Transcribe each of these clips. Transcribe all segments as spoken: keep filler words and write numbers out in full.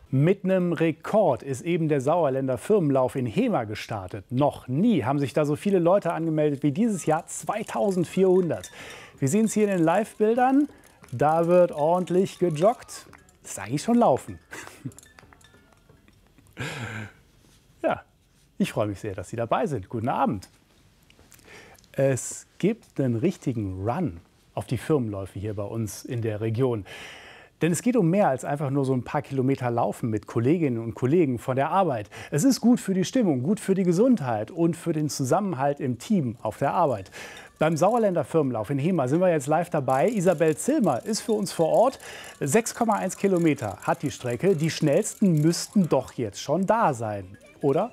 Mit einem Rekord ist eben der Sauerländer Firmenlauf in Hemer gestartet. Noch nie haben sich da so viele Leute angemeldet wie dieses Jahr, zweitausendvierhundert. Wir sehen es hier in den Live-Bildern. Da wird ordentlich gejoggt. Das ist eigentlich schon Laufen. Ja, ich freue mich sehr, dass Sie dabei sind. Guten Abend. Es gibt einen richtigen Run auf die Firmenläufe hier bei uns in der Region. Denn es geht um mehr als einfach nur so ein paar Kilometer Laufen mit Kolleginnen und Kollegen von der Arbeit. Es ist gut für die Stimmung, gut für die Gesundheit und für den Zusammenhalt im Team auf der Arbeit. Beim Sauerländer Firmenlauf in Hemer sind wir jetzt live dabei. Isabel Zilmer ist für uns vor Ort. sechs Komma eins Kilometer hat die Strecke. Die schnellsten müssten doch jetzt schon da sein, oder?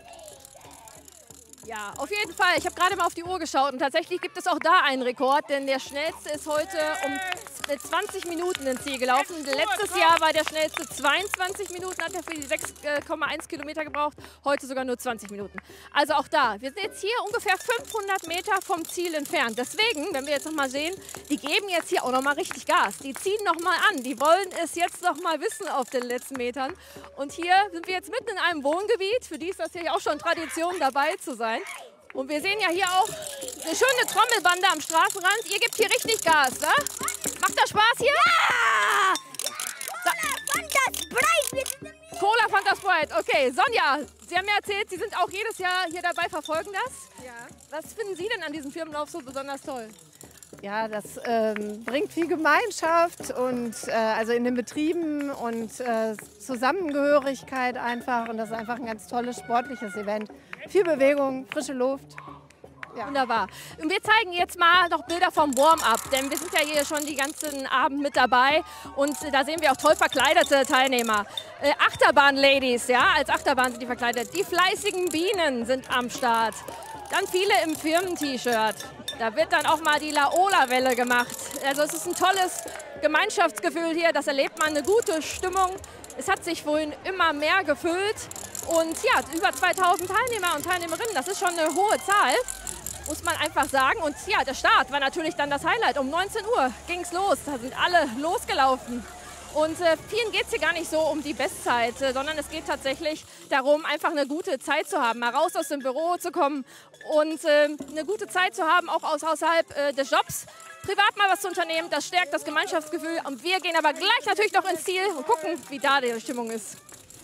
Ja, auf jeden Fall. Ich habe gerade mal auf die Uhr geschaut und tatsächlich gibt es auch da einen Rekord, denn der schnellste ist heute um zwanzig Minuten ins Ziel gelaufen. Letztes Jahr war der schnellste zweiundzwanzig Minuten, hat er für die sechs Komma eins Kilometer gebraucht, heute sogar nur zwanzig Minuten. Also auch da, wir sind jetzt hier ungefähr fünfhundert Meter vom Ziel entfernt. Deswegen, wenn wir jetzt noch mal sehen, die geben jetzt hier auch noch mal richtig Gas. Die ziehen noch mal an, die wollen es jetzt noch mal wissen auf den letzten Metern. Und hier sind wir jetzt mitten in einem Wohngebiet, für die ist das hier auch schon Tradition, dabei zu sein. Und wir sehen ja hier auch eine schöne Trommelbande am Straßenrand. Ihr gebt hier richtig Gas, ne? Macht das Spaß hier? Ja! Cola Fanta Sprite! Cola Fanta Sprite, okay. Sonja, Sie haben mir erzählt, Sie sind auch jedes Jahr hier dabei, verfolgen das? Ja. Was finden Sie denn an diesem Firmenlauf so besonders toll? Ja, das ähm, bringt viel Gemeinschaft und äh, also in den Betrieben und äh, Zusammengehörigkeit einfach. Und das ist einfach ein ganz tolles sportliches Event. Viel Bewegung, frische Luft. Ja. Wunderbar. Und wir zeigen jetzt mal noch Bilder vom Warm-up, denn wir sind ja hier schon die ganzen Abend mit dabei und äh, da sehen wir auch toll verkleidete Teilnehmer. Äh, Achterbahn-Ladies, ja, als Achterbahn sind die verkleidet. Die fleißigen Bienen sind am Start. Dann viele im Firmen-T-Shirt. Da wird dann auch mal die Laola-Welle gemacht. Also es ist ein tolles Gemeinschaftsgefühl hier, das erlebt man, eine gute Stimmung. Es hat sich vorhin immer mehr gefüllt und ja, über zweitausend Teilnehmer und Teilnehmerinnen, das ist schon eine hohe Zahl, muss man einfach sagen. Und ja, der Start war natürlich dann das Highlight. Um neunzehn Uhr ging es los, da sind alle losgelaufen. Und äh, vielen geht es hier gar nicht so um die Bestzeit, äh, sondern es geht tatsächlich darum, einfach eine gute Zeit zu haben, mal raus aus dem Büro zu kommen und äh, eine gute Zeit zu haben, auch aus, außerhalb äh, des Jobs. Privat mal was zu unternehmen, das stärkt das Gemeinschaftsgefühl. Und wir gehen aber gleich natürlich noch ins Ziel und gucken, wie da die Stimmung ist.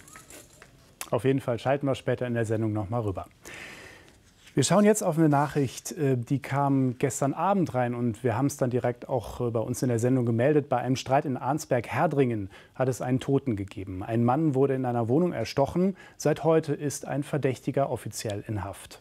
Auf jeden Fall schalten wir später in der Sendung noch mal rüber. Wir schauen jetzt auf eine Nachricht, die kam gestern Abend rein und wir haben es dann direkt auch bei uns in der Sendung gemeldet. Bei einem Streit in Arnsberg-Herdringen hat es einen Toten gegeben. Ein Mann wurde in einer Wohnung erstochen. Seit heute ist ein Verdächtiger offiziell in Haft.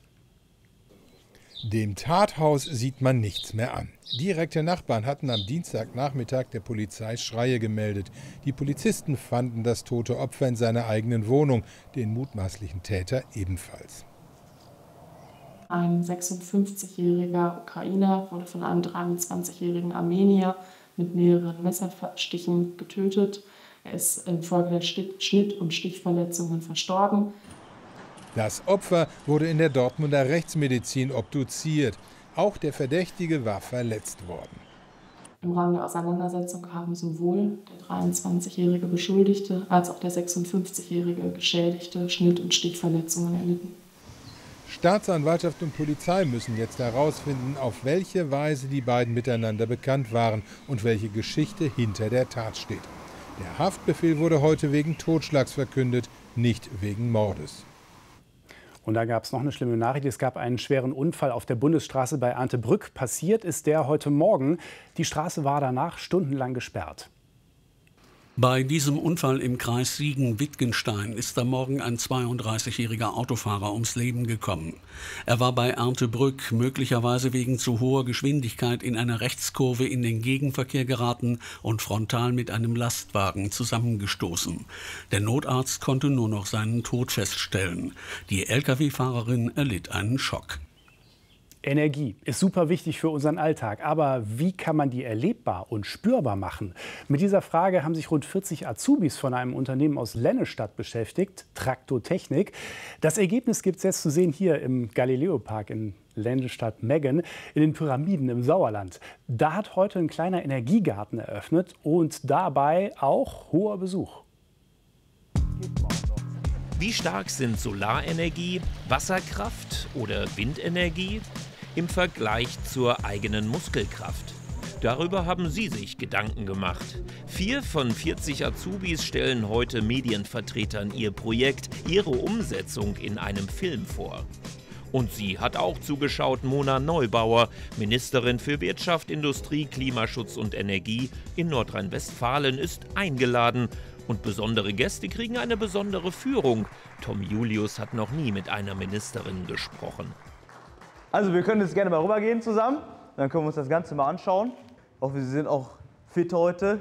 Dem Tathaus sieht man nichts mehr an. Direkte Nachbarn hatten am Dienstagnachmittag der Polizei Schreie gemeldet. Die Polizisten fanden das tote Opfer in seiner eigenen Wohnung, den mutmaßlichen Täter ebenfalls. Ein sechsundfünfzigjähriger Ukrainer wurde von einem dreiundzwanzigjährigen Armenier mit mehreren Messerstichen getötet. Er ist infolge der Schnitt- und Stichverletzungen verstorben. Das Opfer wurde in der Dortmunder Rechtsmedizin obduziert. Auch der Verdächtige war verletzt worden. Im Rahmen der Auseinandersetzung haben sowohl der dreiundzwanzigjährige Beschuldigte als auch der sechsundfünfzigjährige Geschädigte Schnitt- und Stichverletzungen erlitten. Staatsanwaltschaft und Polizei müssen jetzt herausfinden, auf welche Weise die beiden miteinander bekannt waren und welche Geschichte hinter der Tat steht. Der Haftbefehl wurde heute wegen Totschlags verkündet, nicht wegen Mordes. Und da gab es noch eine schlimme Nachricht. Es gab einen schweren Unfall auf der Bundesstraße bei Arntebrück. Passiert ist der heute Morgen. Die Straße war danach stundenlang gesperrt. Bei diesem Unfall im Kreis Siegen-Wittgenstein ist am Morgen ein zweiunddreißigjähriger Autofahrer ums Leben gekommen. Er war bei Arntebrück möglicherweise wegen zu hoher Geschwindigkeit in einer Rechtskurve in den Gegenverkehr geraten und frontal mit einem Lastwagen zusammengestoßen. Der Notarzt konnte nur noch seinen Tod feststellen. Die L K W-Fahrerin erlitt einen Schock. Energie ist super wichtig für unseren Alltag, aber wie kann man die erlebbar und spürbar machen? Mit dieser Frage haben sich rund vierzig Azubis von einem Unternehmen aus Lennestadt beschäftigt, Traktotechnik. Das Ergebnis gibt es jetzt zu sehen hier im Galileo-Park in Lennestadt-Meggen in den Pyramiden im Sauerland. Da hat heute ein kleiner Energiegarten eröffnet und dabei auch hoher Besuch. Geht mal. Wie stark sind Solarenergie, Wasserkraft oder Windenergie im Vergleich zur eigenen Muskelkraft? Darüber haben Sie sich Gedanken gemacht. Vier von vierzig Azubis stellen heute Medienvertretern ihr Projekt, ihre Umsetzung in einem Film vor. Und sie hat auch zugeschaut, Mona Neubauer, Ministerin für Wirtschaft, Industrie, Klimaschutz und Energie in Nordrhein-Westfalen, ist eingeladen. Und besondere Gäste kriegen eine besondere Führung. Tom Julius hat noch nie mit einer Ministerin gesprochen. Also wir können jetzt gerne mal rübergehen zusammen. Dann können wir uns das Ganze mal anschauen. Ich hoffe, Sie sind auch fit heute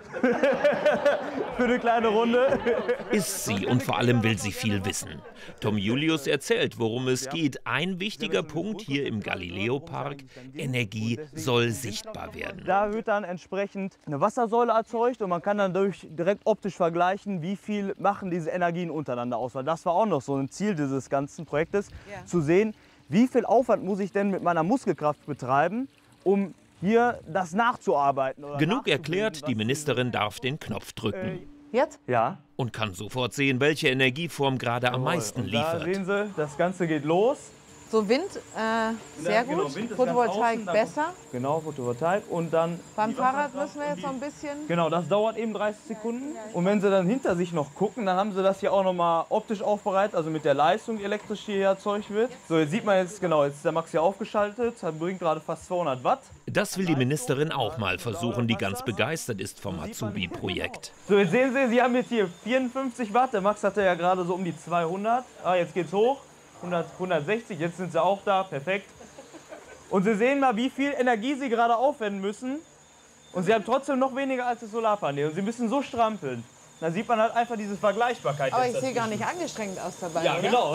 für eine kleine Runde. Ist sie und vor allem will sie viel wissen. Tom Julius erzählt, worum es geht. Ein wichtiger Punkt hier im Galileo-Park: Energie soll sichtbar werden. Da wird dann entsprechend eine Wassersäule erzeugt und man kann dann durch direkt optisch vergleichen, wie viel machen diese Energien untereinander aus. Weil das war auch noch so ein Ziel dieses ganzen Projektes, ja. zu sehen, wie viel Aufwand muss ich denn mit meiner Muskelkraft betreiben, um hier das nachzuarbeiten. Oder Genug erklärt, die Ministerin darf den Knopf drücken. Äh, jetzt? Ja. Und kann sofort sehen, welche Energieform gerade am meisten liefert. Da sehen Sie, das Ganze geht los. So Wind, äh, sehr gut. Genau, Wind Photovoltaik außen, besser. Genau, Photovoltaik. Und dann beim Fahrrad müssen wir jetzt noch ein bisschen. Genau, das dauert eben dreißig Sekunden. Und wenn Sie dann hinter sich noch gucken, dann haben Sie das hier auch noch mal optisch aufbereitet, also mit der Leistung, die elektrisch hier erzeugt wird. So, jetzt sieht man jetzt, genau, jetzt ist der Max hier aufgeschaltet, bringt gerade fast zweihundert Watt. Das will die Ministerin auch mal versuchen, die ganz begeistert ist vom Azubi-Projekt. So, jetzt sehen Sie, Sie haben jetzt hier vierundfünfzig Watt. Der Max hatte ja gerade so um die zweihundert. Ah, jetzt geht's hoch. hundert, hundertsechzig, jetzt sind sie auch da, perfekt. Und Sie sehen mal, wie viel Energie Sie gerade aufwenden müssen. Und Sie haben trotzdem noch weniger als das Solarpanel. Und Sie müssen so strampeln. Da sieht man halt einfach diese Vergleichbarkeit. Aber ich sehe gar nicht angestrengt aus dabei. Ja, oder? genau.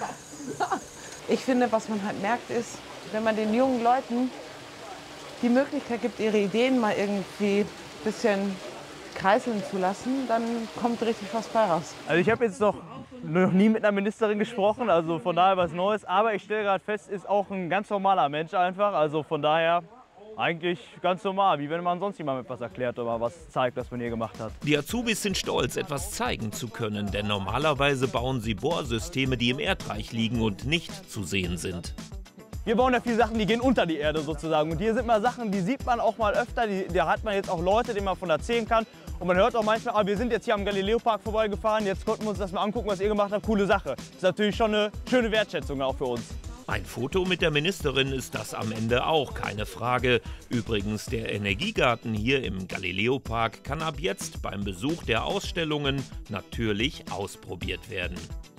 Ich finde, was man halt merkt, ist, wenn man den jungen Leuten die Möglichkeit gibt, ihre Ideen mal irgendwie ein bisschen kreiseln zu lassen, dann kommt richtig was bei raus. Also ich habe jetzt noch, noch nie mit einer Ministerin gesprochen, also von daher was Neues. Aber ich stelle gerade fest, ist auch ein ganz normaler Mensch einfach. Also von daher eigentlich ganz normal, wie wenn man sonst jemandem etwas erklärt oder was zeigt, was man hier gemacht hat. Die Azubis sind stolz, etwas zeigen zu können, denn normalerweise bauen sie Bohrsysteme, die im Erdreich liegen und nicht zu sehen sind. Wir bauen ja viele Sachen, die gehen unter die Erde sozusagen. Und hier sind mal Sachen, die sieht man auch mal öfter. Die, da hat man jetzt auch Leute, denen man von erzählen kann. Und man hört auch manchmal, ah, wir sind jetzt hier am Galileo-Park vorbeigefahren, jetzt konnten wir uns das mal angucken, was ihr gemacht habt. Coole Sache. Das ist natürlich schon eine schöne Wertschätzung auch für uns. Ein Foto mit der Ministerin ist das am Ende auch, keine Frage. Übrigens, der Energiegarten hier im Galileo-Park kann ab jetzt beim Besuch der Ausstellungen natürlich ausprobiert werden.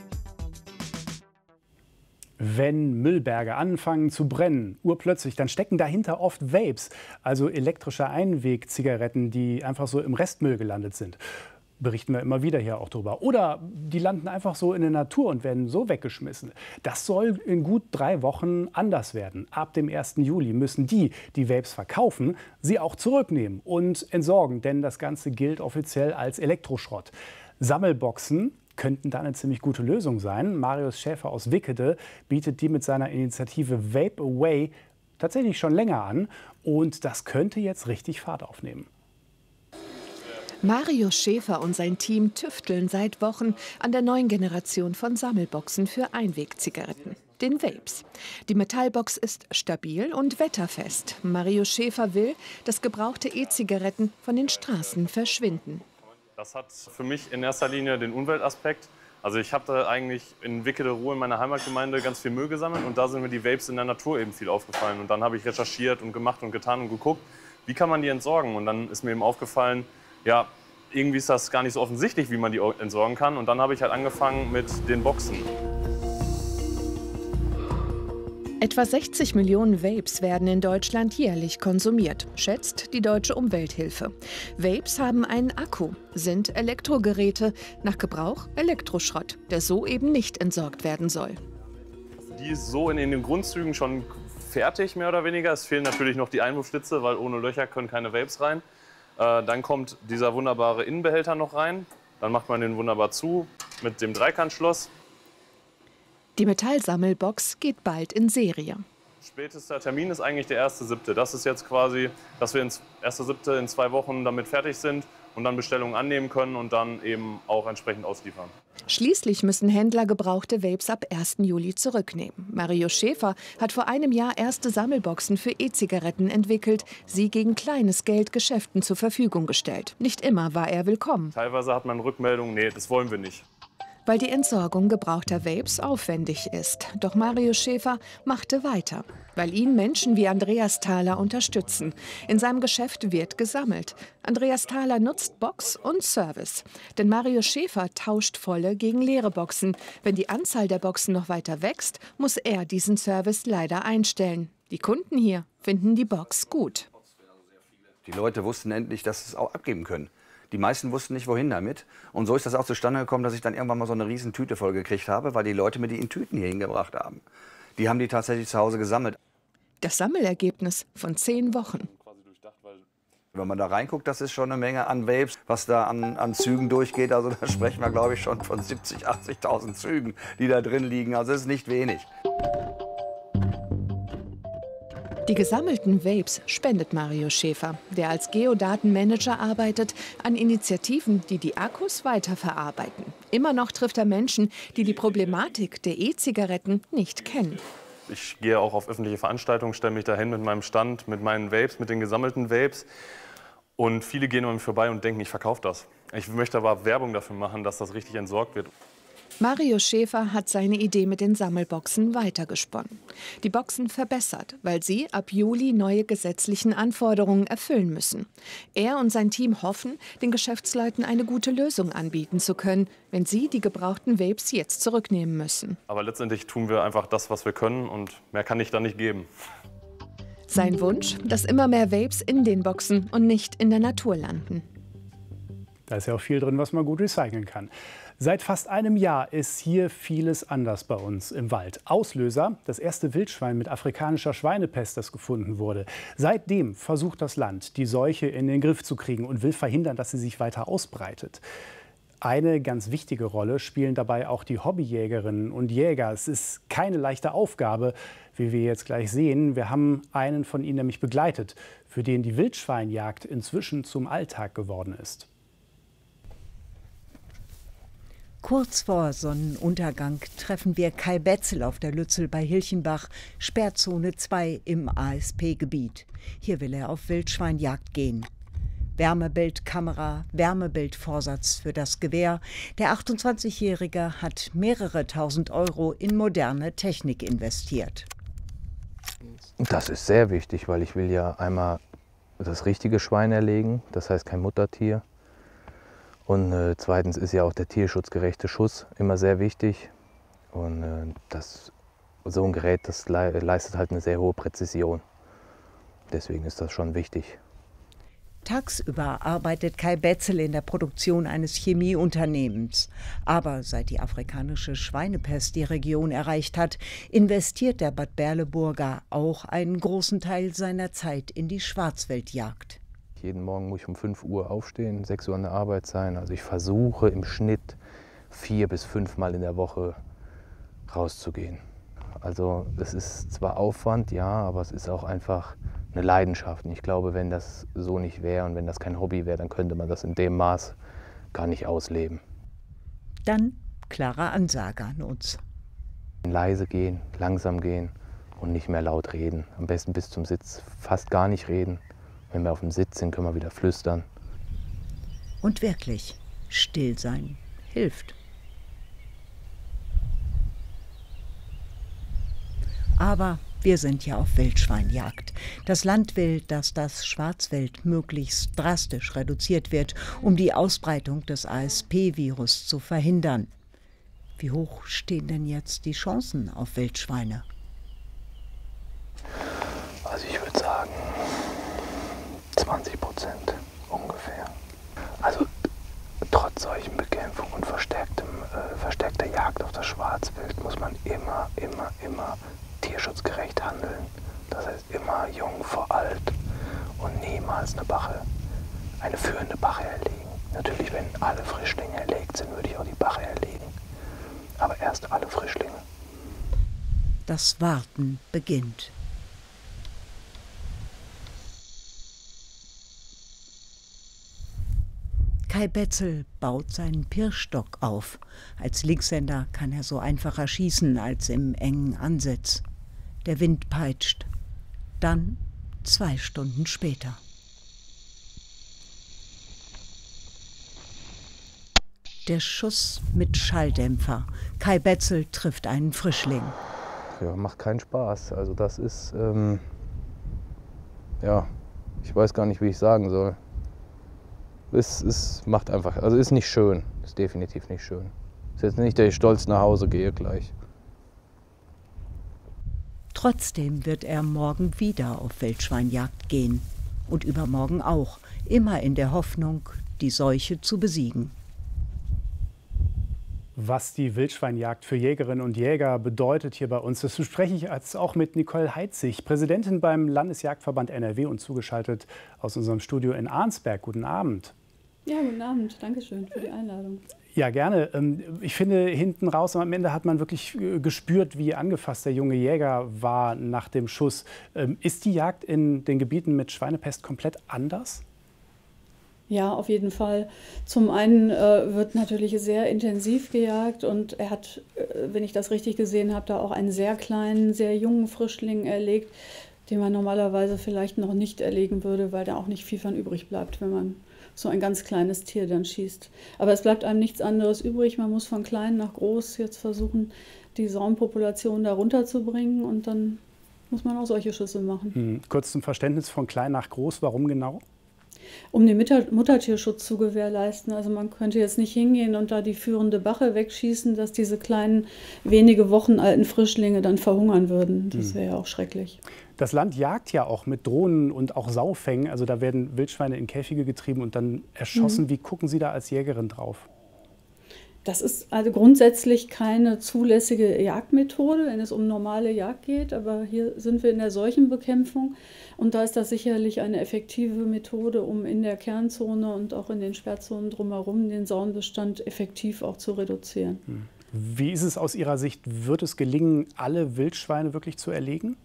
Wenn Müllberge anfangen zu brennen, urplötzlich, dann stecken dahinter oft Vapes, also elektrische Einwegzigaretten, die einfach so im Restmüll gelandet sind. Berichten wir immer wieder hier auch drüber. Oder die landen einfach so in der Natur und werden so weggeschmissen. Das soll in gut drei Wochen anders werden. Ab dem ersten Juli müssen die, die Vapes verkaufen, sie auch zurücknehmen und entsorgen, denn das Ganze gilt offiziell als Elektroschrott. Sammelboxen könnten da eine ziemlich gute Lösung sein. Marius Schäfer aus Wickede bietet die mit seiner Initiative Vape Away tatsächlich schon länger an. Und das könnte jetzt richtig Fahrt aufnehmen. Marius Schäfer und sein Team tüfteln seit Wochen an der neuen Generation von Sammelboxen für Einwegzigaretten, den Vapes. Die Metallbox ist stabil und wetterfest. Marius Schäfer will, dass gebrauchte E-Zigaretten von den Straßen verschwinden. Das hat für mich in erster Linie den Umweltaspekt. Also ich habe da eigentlich in Wickede-Ruhr in meiner Heimatgemeinde ganz viel Müll gesammelt und da sind mir die Vapes in der Natur eben viel aufgefallen. Und dann habe ich recherchiert und gemacht und getan und geguckt, wie kann man die entsorgen. Und dann ist mir eben aufgefallen, ja, irgendwie ist das gar nicht so offensichtlich, wie man die entsorgen kann. Und dann habe ich halt angefangen mit den Boxen. Etwa sechzig Millionen Vapes werden in Deutschland jährlich konsumiert, schätzt die Deutsche Umwelthilfe. Vapes haben einen Akku, sind Elektrogeräte, nach Gebrauch Elektroschrott, der so eben nicht entsorgt werden soll. Die ist so in den Grundzügen schon fertig, mehr oder weniger. Es fehlen natürlich noch die Einwurfschlitze, weil ohne Löcher können keine Vapes rein. Äh, dann kommt dieser wunderbare Innenbehälter noch rein. Dann macht man den wunderbar zu mit dem Dreikantschloss. Die Metallsammelbox geht bald in Serie. Spätester Termin ist eigentlich der erste siebte Das ist jetzt quasi, dass wir erster siebte in zwei Wochen damit fertig sind und dann Bestellungen annehmen können und dann eben auch entsprechend ausliefern. Schließlich müssen Händler gebrauchte Vapes ab ersten Juli zurücknehmen. Mario Schäfer hat vor einem Jahr erste Sammelboxen für E-Zigaretten entwickelt, sie gegen kleines Geld Geschäften zur Verfügung gestellt. Nicht immer war er willkommen. Teilweise hat man Rückmeldungen, nee, das wollen wir nicht. Weil die Entsorgung gebrauchter Vapes aufwendig ist. Doch Mario Schäfer machte weiter, weil ihn Menschen wie Andreas Thaler unterstützen. In seinem Geschäft wird gesammelt. Andreas Thaler nutzt Box und Service. Denn Mario Schäfer tauscht volle gegen leere Boxen. Wenn die Anzahl der Boxen noch weiter wächst, muss er diesen Service leider einstellen. Die Kunden hier finden die Box gut. Die Leute wussten endlich, dass sie es auch abgeben können. Die meisten wussten nicht, wohin damit. Und so ist das auch zustande gekommen, dass ich dann irgendwann mal so eine riesen Tüte voll gekriegt habe, weil die Leute mir die in Tüten hier hingebracht haben. Die haben die tatsächlich zu Hause gesammelt. Das Sammelergebnis von zehn Wochen. Wenn man da reinguckt, das ist schon eine Menge an Vapes, was da an, an Zügen durchgeht. Also da sprechen wir, glaube ich, schon von siebzigtausend, achtzigtausend Zügen, die da drin liegen. Also das ist nicht wenig. Die gesammelten Vapes spendet Mario Schäfer, der als Geodatenmanager arbeitet, an Initiativen, die die Akkus weiterverarbeiten. Immer noch trifft er Menschen, die die Problematik der E-Zigaretten nicht kennen. Ich gehe auch auf öffentliche Veranstaltungen, stelle mich dahin mit meinem Stand, mit meinen Vapes, mit den gesammelten Vapes. Und viele gehen an mir vorbei und denken, ich verkaufe das. Ich möchte aber Werbung dafür machen, dass das richtig entsorgt wird. Mario Schäfer hat seine Idee mit den Sammelboxen weitergesponnen. Die Boxen verbessert, weil sie ab Juli neue gesetzlichen Anforderungen erfüllen müssen. Er und sein Team hoffen, den Geschäftsleuten eine gute Lösung anbieten zu können, wenn sie die gebrauchten Vapes jetzt zurücknehmen müssen. Aber letztendlich tun wir einfach das, was wir können, und mehr kann ich da nicht geben. Sein Wunsch, dass immer mehr Vapes in den Boxen und nicht in der Natur landen. Da ist ja auch viel drin, was man gut recyceln kann. Seit fast einem Jahr ist hier vieles anders bei uns im Wald. Auslöser: das erste Wildschwein mit afrikanischer Schweinepest, das gefunden wurde. Seitdem versucht das Land, die Seuche in den Griff zu kriegen und will verhindern, dass sie sich weiter ausbreitet. Eine ganz wichtige Rolle spielen dabei auch die Hobbyjägerinnen und Jäger. Es ist keine leichte Aufgabe, wie wir jetzt gleich sehen. Wir haben einen von ihnen nämlich begleitet, für den die Wildschweinjagd inzwischen zum Alltag geworden ist. Kurz vor Sonnenuntergang treffen wir Kai Betzel auf der Lützel bei Hilchenbach, Sperrzone zwei im A S P-Gebiet. Hier will er auf Wildschweinjagd gehen. Wärmebildkamera, Wärmebildvorsatz für das Gewehr. Der achtundzwanzigjährige hat mehrere tausend Euro in moderne Technik investiert. Das ist sehr wichtig, weil ich will ja einmal das richtige Schwein erlegen, das heißt kein Muttertier. Und äh, zweitens ist ja auch der tierschutzgerechte Schuss immer sehr wichtig. Und äh, das, so ein Gerät, das le leistet halt eine sehr hohe Präzision. Deswegen ist das schon wichtig. Tagsüber arbeitet Kai Betzel in der Produktion eines Chemieunternehmens. Aber seit die afrikanische Schweinepest die Region erreicht hat, investiert der Bad Berleburger auch einen großen Teil seiner Zeit in die Schwarzwildjagd. Jeden Morgen muss ich um fünf Uhr aufstehen, sechs Uhr an der Arbeit sein. Also ich versuche im Schnitt vier bis fünf Mal in der Woche rauszugehen. Also es ist zwar Aufwand, ja, aber es ist auch einfach eine Leidenschaft. Und ich glaube, wenn das so nicht wäre und wenn das kein Hobby wäre, dann könnte man das in dem Maß gar nicht ausleben. Dann klare Ansage an uns. Leise gehen, langsam gehen und nicht mehr laut reden. Am besten bis zum Sitz fast gar nicht reden. Wenn wir auf dem Sitz sind, können wir wieder flüstern. Und wirklich, still sein hilft. Aber wir sind ja auf Wildschweinjagd. Das Land will, dass das Schwarzwild möglichst drastisch reduziert wird, um die Ausbreitung des A S P-Virus zu verhindern. Wie hoch stehen denn jetzt die Chancen auf Wildschweine? Also ich würde sagen zwanzig Prozent ungefähr. Also trotz solchen Bekämpfung und verstärktem, äh, verstärkter Jagd auf das Schwarzwild muss man immer, immer, immer tierschutzgerecht handeln. Das heißt immer jung vor alt und niemals eine Bache, eine führende Bache erlegen. Natürlich, wenn alle Frischlinge erlegt sind, würde ich auch die Bache erlegen. Aber erst alle Frischlinge. Das Warten beginnt. Kai Betzel baut seinen Pirschstock auf. Als Linkshänder kann er so einfacher schießen als im engen Ansitz. Der Wind peitscht. Dann zwei Stunden später. Der Schuss mit Schalldämpfer. Kai Betzel trifft einen Frischling. Ja, macht keinen Spaß. Also das ist, ähm, ja, ich weiß gar nicht, wie ich sagen soll. Es, es macht einfach, also ist nicht schön, ist definitiv nicht schön. Ist jetzt nicht, dass ich stolz nach Hause gehe gleich. Trotzdem wird er morgen wieder auf Wildschweinjagd gehen. Und übermorgen auch, immer in der Hoffnung, die Seuche zu besiegen. Was die Wildschweinjagd für Jägerinnen und Jäger bedeutet hier bei uns, das bespreche ich jetzt auch mit Nicole Heitzig, Präsidentin beim Landesjagdverband N R W und zugeschaltet aus unserem Studio in Arnsberg. Guten Abend. Ja, guten Abend. Dankeschön für die Einladung. Ja, gerne. Ich finde, hinten raus am Ende hat man wirklich gespürt, wie angefasst der junge Jäger war nach dem Schuss. Ist die Jagd in den Gebieten mit Schweinepest komplett anders? Ja, auf jeden Fall. Zum einen äh, wird natürlich sehr intensiv gejagt und er hat, äh, wenn ich das richtig gesehen habe, da auch einen sehr kleinen, sehr jungen Frischling erlegt, den man normalerweise vielleicht noch nicht erlegen würde, weil da auch nicht viel von übrig bleibt, wenn man so ein ganz kleines Tier dann schießt. Aber es bleibt einem nichts anderes übrig. Man muss von klein nach groß jetzt versuchen, die Saumpopulation da runterzubringen und dann muss man auch solche Schüsse machen. Hm. Kurz zum Verständnis, von klein nach groß, warum genau? Um den Muttertierschutz zu gewährleisten. Also man könnte jetzt nicht hingehen und da die führende Bache wegschießen, dass diese kleinen, wenige Wochen alten Frischlinge dann verhungern würden. Das wäre ja auch schrecklich. Das Land jagt ja auch mit Drohnen und auch Saufängen. Also da werden Wildschweine in Käfige getrieben und dann erschossen. Mhm. Wie gucken Sie da als Jägerin drauf? Das ist also grundsätzlich keine zulässige Jagdmethode, wenn es um normale Jagd geht. Aber hier sind wir in der Seuchenbekämpfung und da ist das sicherlich eine effektive Methode, um in der Kernzone und auch in den Sperrzonen drumherum den Saunbestand effektiv auch zu reduzieren. Wie ist es aus Ihrer Sicht? Wird es gelingen, alle Wildschweine wirklich zu erlegen?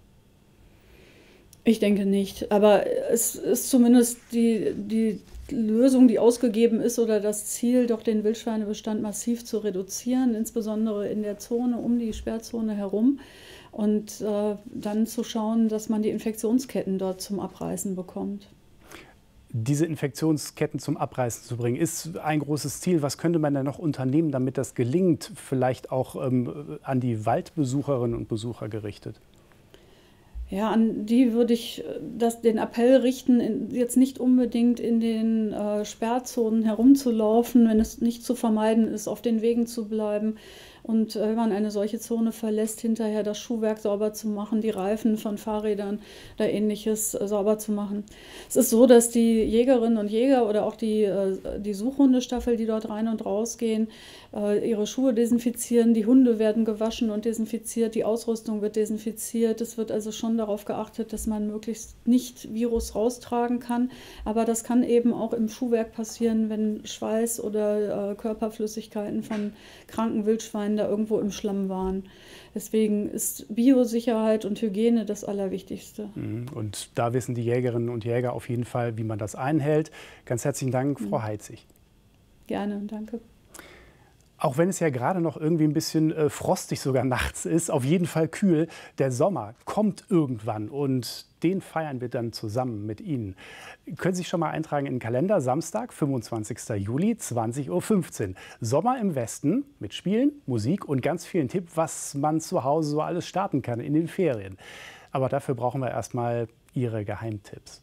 Ich denke nicht, aber es ist zumindest die, die Lösung, die ausgegeben ist oder das Ziel, doch den Wildschweinebestand massiv zu reduzieren, insbesondere in der Zone um die Sperrzone herum und äh, dann zu schauen, dass man die Infektionsketten dort zum Abreißen bekommt. Diese Infektionsketten zum Abreißen zu bringen, ist ein großes Ziel. Was könnte man denn noch unternehmen, damit das gelingt, vielleicht auch ähm, an die Waldbesucherinnen und Besucher gerichtet? Ja, an die würde ich das, den Appell richten, in, jetzt nicht unbedingt in den äh, Sperrzonen herumzulaufen, wenn es nicht zu vermeiden ist, auf den Wegen zu bleiben. Und äh, wenn man eine solche Zone verlässt, hinterher das Schuhwerk sauber zu machen, die Reifen von Fahrrädern oder ähnliches äh, sauber zu machen. Es ist so, dass die Jägerinnen und Jäger oder auch die, äh, die Suchhundestaffel, die dort rein und raus gehen, äh, ihre Schuhe desinfizieren, die Hunde werden gewaschen und desinfiziert, die Ausrüstung wird desinfiziert. Es wird also schon darauf geachtet, dass man möglichst nicht Virus raustragen kann. Aber das kann eben auch im Schuhwerk passieren, wenn Schweiß oder äh, Körperflüssigkeiten von kranken Wildschweinen da irgendwo im Schlamm waren. Deswegen ist Biosicherheit und Hygiene das Allerwichtigste. Und da wissen die Jägerinnen und Jäger auf jeden Fall, wie man das einhält. Ganz herzlichen Dank, Frau Heitzig. Gerne, danke. Auch wenn es ja gerade noch irgendwie ein bisschen äh, frostig sogar nachts ist, auf jeden Fall kühl. Der Sommer kommt irgendwann und den feiern wir dann zusammen mit Ihnen. Können Sie sich schon mal eintragen in den Kalender, Samstag, fünfundzwanzigster Juli, zwanzig Uhr fünfzehn. Sommer im Westen mit Spielen, Musik und ganz vielen Tipps, was man zu Hause so alles starten kann in den Ferien. Aber dafür brauchen wir erstmal Ihre Geheimtipps.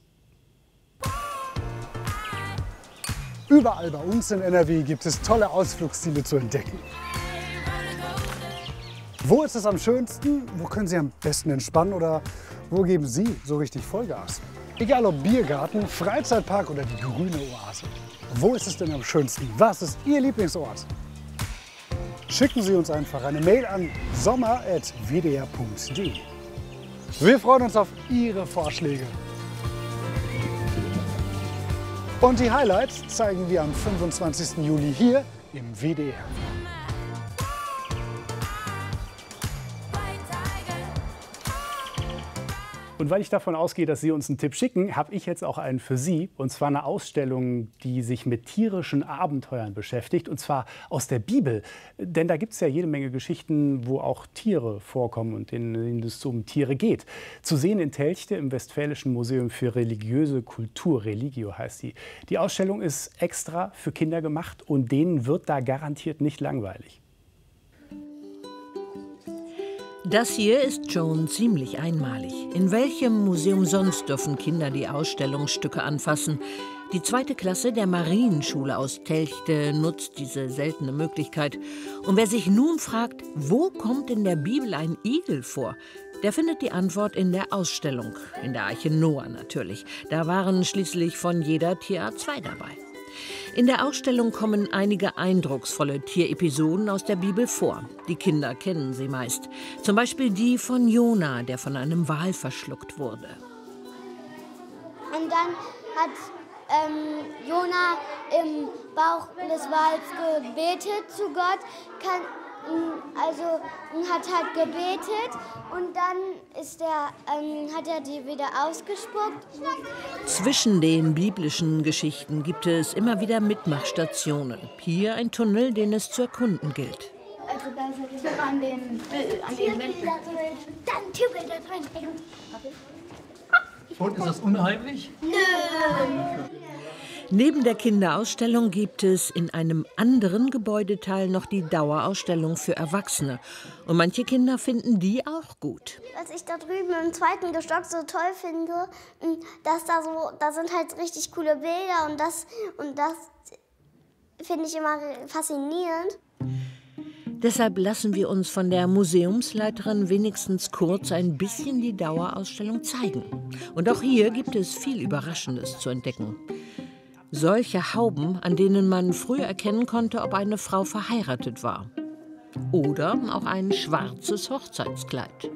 Überall bei uns in N R W gibt es tolle Ausflugsziele zu entdecken. Wo ist es am schönsten? Wo können Sie am besten entspannen? Oder wo geben Sie so richtig Vollgas? Egal ob Biergarten, Freizeitpark oder die grüne Oase. Wo ist es denn am schönsten? Was ist Ihr Lieblingsort? Schicken Sie uns einfach eine Mail an sommer at w d r punkt d e. Wir freuen uns auf Ihre Vorschläge. Und die Highlights zeigen wir am fünfundzwanzigsten Juli hier im W D R. Und weil ich davon ausgehe, dass Sie uns einen Tipp schicken, habe ich jetzt auch einen für Sie. Und zwar eine Ausstellung, die sich mit tierischen Abenteuern beschäftigt. Und zwar aus der Bibel. Denn da gibt es ja jede Menge Geschichten, wo auch Tiere vorkommen und in denen es um Tiere geht. Zu sehen in Telchte im Westfälischen Museum für religiöse Kultur. Religio heißt die. Die Ausstellung ist extra für Kinder gemacht und denen wird da garantiert nicht langweilig. Das hier ist schon ziemlich einmalig. In welchem Museum sonst dürfen Kinder die Ausstellungsstücke anfassen? Die zweite Klasse der Marienschule aus Telchte nutzt diese seltene Möglichkeit. Und wer sich nun fragt, wo kommt in der Bibel ein Igel vor, der findet die Antwort in der Ausstellung, in der Arche Noah natürlich. Da waren schließlich von jeder Tierart zwei dabei. In der Ausstellung kommen einige eindrucksvolle Tierepisoden aus der Bibel vor. Die Kinder kennen sie meist. Zum Beispiel die von Jona, der von einem Wal verschluckt wurde. Und dann hat ähm, Jona im Bauch des Wals gebetet zu Gott, kann, also hat halt gebetet und dann ist der, ähm, hat er die wieder ausgespuckt. Zwischen den biblischen Geschichten gibt es immer wieder Mitmachstationen. Hier ein Tunnel, den es zu erkunden gilt. Also da sind Tiere an den, an den Wänden. Dann Tiere da drin. Und ist das unheimlich? Nö. Neben der Kinderausstellung gibt es in einem anderen Gebäudeteil noch die Dauerausstellung für Erwachsene. Und manche Kinder finden die auch gut. Was ich da drüben im zweiten Gestock so toll finde, dass da so, da sind halt richtig coole Bilder und das, und das finde ich immer faszinierend. Deshalb lassen wir uns von der Museumsleiterin wenigstens kurz ein bisschen die Dauerausstellung zeigen. Und auch hier gibt es viel Überraschendes zu entdecken. Solche Hauben, an denen man früher erkennen konnte, ob eine Frau verheiratet war. Oder auch ein schwarzes Hochzeitskleid.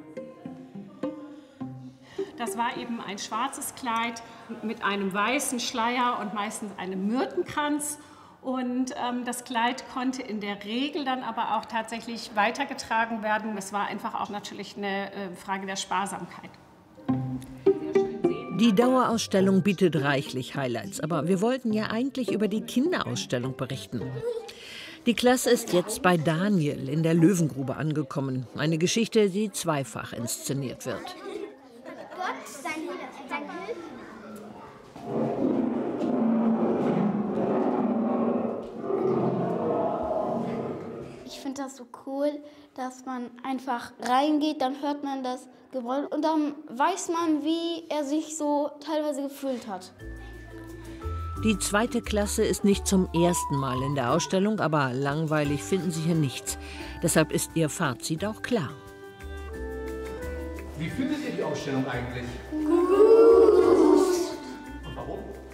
Das war eben ein schwarzes Kleid mit einem weißen Schleier und meistens einem Myrtenkranz. Und ähm, das Kleid konnte in der Regel dann aber auch tatsächlich weitergetragen werden. Es war einfach auch natürlich eine äh, Frage der Sparsamkeit. Die Dauerausstellung bietet reichlich Highlights, aber wir wollten ja eigentlich über die Kinderausstellung berichten. Die Klasse ist jetzt bei Daniel in der Löwengrube angekommen. Eine Geschichte, die zweifach inszeniert wird. Gott, sein, sein Ich finde das so cool, dass man einfach reingeht, dann hört man das Gebrüll und dann weiß man, wie er sich so teilweise gefühlt hat. Die zweite Klasse ist nicht zum ersten Mal in der Ausstellung, aber langweilig finden sie hier nichts. Deshalb ist ihr Fazit auch klar. Wie findet ihr die Ausstellung eigentlich? Gut. Und warum?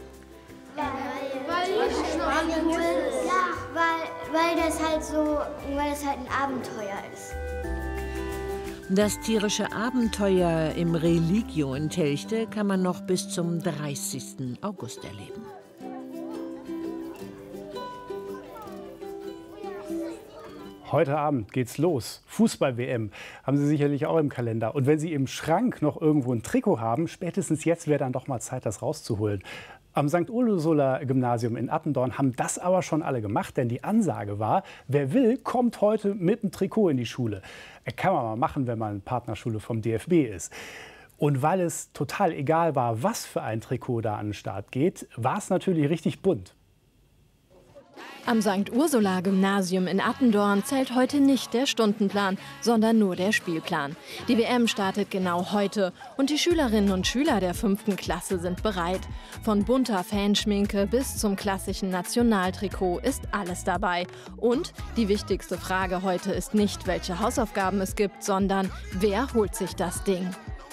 Weil ich spannend ist. Ja, weil, weil das halt so, weil das halt ein Abenteuer ist. Das tierische Abenteuer im Religio in Telchte kann man noch bis zum dreißigsten August erleben. Heute Abend geht's los. Fußball-W M haben Sie sicherlich auch im Kalender. Und wenn Sie im Schrank noch irgendwo ein Trikot haben, spätestens jetzt wäre dann doch mal Zeit, das rauszuholen. Am Sankt Ursula-Gymnasium in Attendorn haben das aber schon alle gemacht, denn die Ansage war, wer will, kommt heute mit dem Trikot in die Schule. Kann man mal machen, wenn man Partnerschule vom D F B ist. Und weil es total egal war, was für ein Trikot da an den Start geht, war es natürlich richtig bunt. Am Sankt Ursula-Gymnasium in Attendorn zählt heute nicht der Stundenplan, sondern nur der Spielplan. Die W M startet genau heute und die Schülerinnen und Schüler der fünften Klasse sind bereit. Von bunter Fanschminke bis zum klassischen Nationaltrikot ist alles dabei. Und die wichtigste Frage heute ist nicht, welche Hausaufgaben es gibt, sondern wer holt sich das Ding?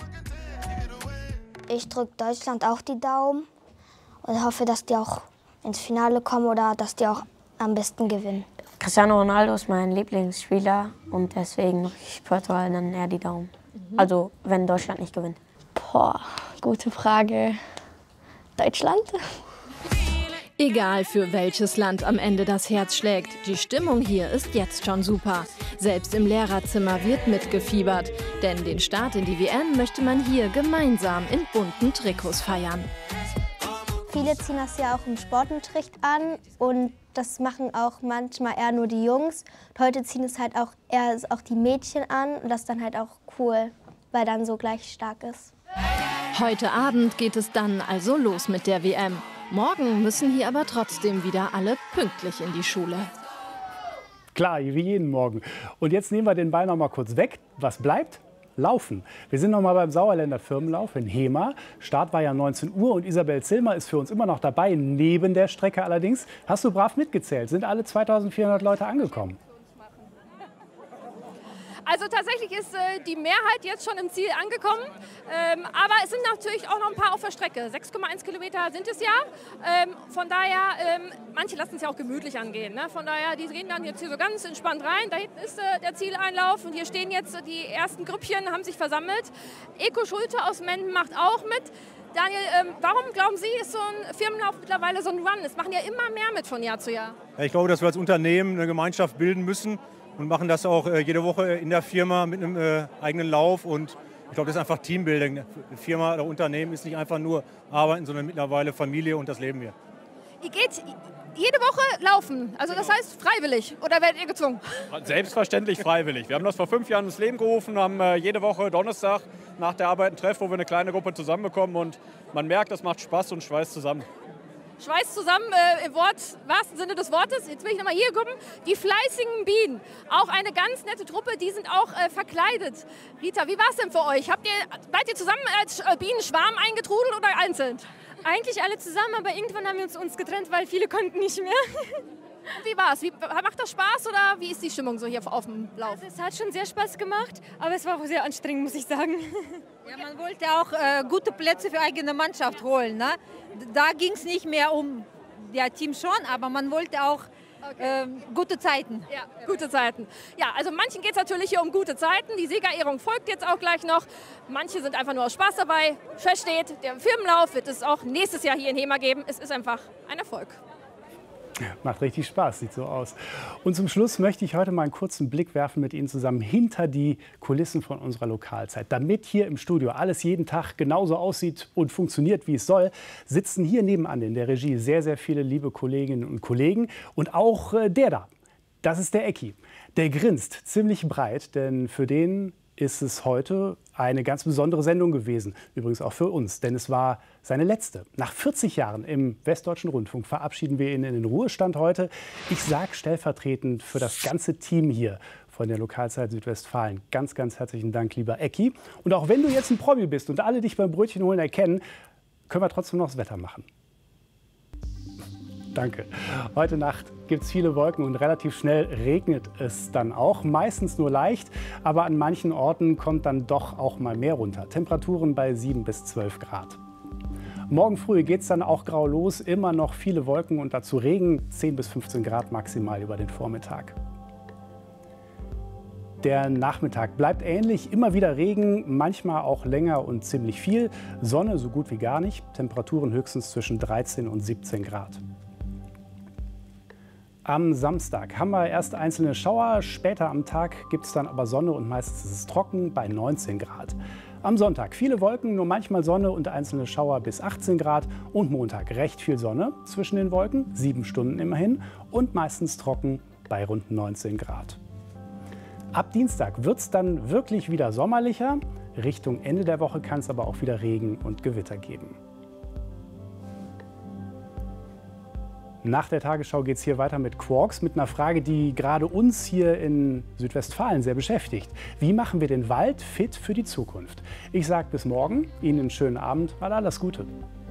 Ich drücke Deutschland auch die Daumen und hoffe, dass die auch ins Finale kommen oder dass die auch am besten gewinnen. Cristiano Ronaldo ist mein Lieblingsspieler und deswegen drücke ich Portugal dann eher die Daumen. Mhm. Also wenn Deutschland nicht gewinnt. Boah, gute Frage. Deutschland? Egal für welches Land am Ende das Herz schlägt, die Stimmung hier ist jetzt schon super. Selbst im Lehrerzimmer wird mitgefiebert, denn den Start in die W M möchte man hier gemeinsam in bunten Trikots feiern. Viele ziehen das ja auch im Sportunterricht an und das machen auch manchmal eher nur die Jungs. Und heute ziehen es halt auch eher auch die Mädchen an und das ist dann halt auch cool, weil dann so gleich stark ist. Heute Abend geht es dann also los mit der W M. Morgen müssen hier aber trotzdem wieder alle pünktlich in die Schule. Klar, wie jeden Morgen. Und jetzt nehmen wir den Ball noch mal kurz weg. Was bleibt? Laufen. Wir sind noch mal beim Sauerländer Firmenlauf in Hemer. Start war ja neunzehn Uhr und Isabel Zillmer ist für uns immer noch dabei, neben der Strecke allerdings. Hast du brav mitgezählt? Sind alle zweitausendvierhundert Leute angekommen? Also tatsächlich ist äh, die Mehrheit jetzt schon im Ziel angekommen, ähm, aber es sind natürlich auch noch ein paar auf der Strecke. sechs Komma eins Kilometer sind es ja, ähm, von daher, ähm, manche lassen es ja auch gemütlich angehen. Ne? Von daher, die gehen dann jetzt hier so ganz entspannt rein. Da hinten ist äh, der Zieleinlauf und hier stehen jetzt die ersten Grüppchen, haben sich versammelt. Eko Schulte aus Menden macht auch mit. Daniel, ähm, warum glauben Sie, ist so ein Firmenlauf mittlerweile so ein Run? Es machen ja immer mehr mit von Jahr zu Jahr. Ja, ich glaube, dass wir als Unternehmen eine Gemeinschaft bilden müssen. Und machen das auch äh, jede Woche in der Firma mit einem äh, eigenen Lauf. Und ich glaube, das ist einfach Teambuilding. Eine Firma oder Unternehmen ist nicht einfach nur Arbeiten, sondern mittlerweile Familie und das leben wir. Ihr geht jede Woche laufen, also das heißt freiwillig oder werdet ihr gezwungen? Selbstverständlich freiwillig. Wir haben das vor fünf Jahren ins Leben gerufen, haben äh, jede Woche Donnerstag nach der Arbeit ein Treff, wo wir eine kleine Gruppe zusammenbekommen. Und man merkt, das macht Spaß und schweißt zusammen. Schweiß zusammen äh, im Wort, wahrsten Sinne des Wortes. Jetzt will ich nochmal hier gucken. Die fleißigen Bienen. Auch eine ganz nette Truppe, die sind auch äh, verkleidet. Rita, wie war es denn für euch? Habt ihr, seid ihr zusammen als Bienenschwarm eingetrudelt oder einzeln? Eigentlich alle zusammen, aber irgendwann haben wir uns, uns getrennt, weil viele konnten nicht mehr. Und wie war's? Wie, macht das Spaß oder wie ist die Stimmung so hier auf dem Lauf? Also es hat schon sehr Spaß gemacht, aber es war auch sehr anstrengend, muss ich sagen. Ja, man wollte auch äh, gute Plätze für eigene Mannschaft holen. Ne? Da ging es nicht mehr um ja, Team schon, aber man wollte auch okay. äh, gute Zeiten. Ja, gute Zeiten. Ja, also manchen geht es natürlich hier um gute Zeiten. Die Siegerehrung folgt jetzt auch gleich noch. Manche sind einfach nur aus Spaß dabei. Fest steht, der Firmenlauf wird es auch nächstes Jahr hier in Hemer geben. Es ist einfach ein Erfolg. Macht richtig Spaß, sieht so aus. Und zum Schluss möchte ich heute mal einen kurzen Blick werfen mit Ihnen zusammen hinter die Kulissen von unserer Lokalzeit. Damit hier im Studio alles jeden Tag genauso aussieht und funktioniert, wie es soll, sitzen hier nebenan in der Regie sehr, sehr viele liebe Kolleginnen und Kollegen. Und auch äh, der da, das ist der Ecki. Der grinst ziemlich breit, denn für den ist es heute eine ganz besondere Sendung gewesen. Übrigens auch für uns, denn es war seine letzte. Nach vierzig Jahren im Westdeutschen Rundfunk verabschieden wir ihn in den Ruhestand heute. Ich sage stellvertretend für das ganze Team hier von der Lokalzeit Südwestfalen ganz, ganz herzlichen Dank, lieber Ecki. Und auch wenn du jetzt ein Promi bist und alle dich beim Brötchen holen erkennen, können wir trotzdem noch das Wetter machen. Danke. Heute Nacht gibt es viele Wolken und relativ schnell regnet es dann auch. Meistens nur leicht, aber an manchen Orten kommt dann doch auch mal mehr runter. Temperaturen bei sieben bis zwölf Grad. Morgen früh geht es dann auch grau los. Immer noch viele Wolken und dazu Regen. zehn bis fünfzehn Grad maximal über den Vormittag. Der Nachmittag bleibt ähnlich. Immer wieder Regen, manchmal auch länger und ziemlich viel. Sonne so gut wie gar nicht. Temperaturen höchstens zwischen dreizehn und siebzehn Grad. Am Samstag haben wir erst einzelne Schauer, später am Tag gibt es dann aber Sonne und meistens ist es trocken bei neunzehn Grad. Am Sonntag viele Wolken, nur manchmal Sonne und einzelne Schauer bis achtzehn Grad. Und Montag recht viel Sonne zwischen den Wolken, sieben Stunden immerhin und meistens trocken bei rund neunzehn Grad. Ab Dienstag wird es dann wirklich wieder sommerlicher. Richtung Ende der Woche kann es aber auch wieder Regen und Gewitter geben. Nach der Tagesschau geht es hier weiter mit Quarks, mit einer Frage, die gerade uns hier in Südwestfalen sehr beschäftigt. Wie machen wir den Wald fit für die Zukunft? Ich sage bis morgen, Ihnen einen schönen Abend, alles Gute.